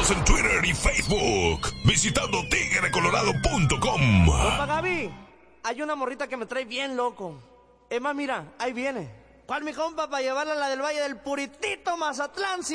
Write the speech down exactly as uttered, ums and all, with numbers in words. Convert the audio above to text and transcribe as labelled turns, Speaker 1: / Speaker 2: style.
Speaker 1: Síguenos en Twitter y Facebook visitando tigre colorado punto com.
Speaker 2: Compa Gaby, hay una morrita que me trae bien loco. Emma, mira, ahí viene. ¿Cuál mi compa para llevarla a la del Valle del Puritito, Mazatlán?